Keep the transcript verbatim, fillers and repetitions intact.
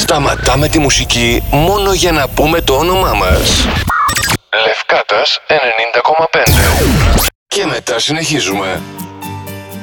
Σταματάμε τη μουσική μόνο για να πούμε το όνομά μας. Λευκάτας ενενήντα κόμμα πέντε. Και μετά συνεχίζουμε.